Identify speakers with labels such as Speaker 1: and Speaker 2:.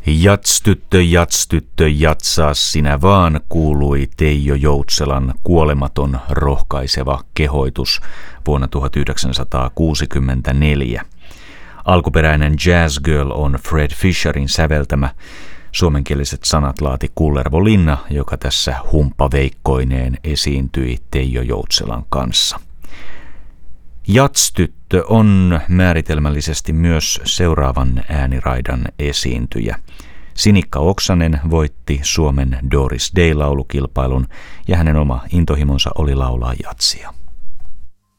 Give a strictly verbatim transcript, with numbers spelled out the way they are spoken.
Speaker 1: Jats-tyttö, jats-tyttö, jatsaa sinä vaan, kuului Teijo Joutselan kuolematon rohkaiseva kehoitus vuonna tuhatyhdeksänsataakuusikymmentäneljä. Alkuperäinen Jazz Girl on Fred Fisherin säveltämä. Suomenkieliset sanat laati Kullervo Linna, joka tässä humppaveikkoineen esiintyi Teijo Joutselan kanssa. Jats-tyttö on määritelmällisesti myös seuraavan ääniraidan esiintyjä. Sinikka Oksanen voitti Suomen Doris Day-laulukilpailun ja hänen oma intohimonsa oli laulaa jatsia.